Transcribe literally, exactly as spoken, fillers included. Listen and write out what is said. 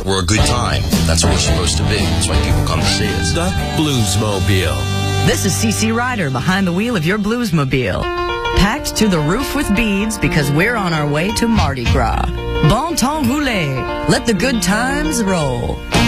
we're, we're a good time. That's what we're supposed to be. That's why people come to see us. The Bluesmobile. This is C C Ryder behind the wheel of your Bluesmobile. Packed to the roof with beads because we're on our way to Mardi Gras. Bon temps roulé. Let the good times roll.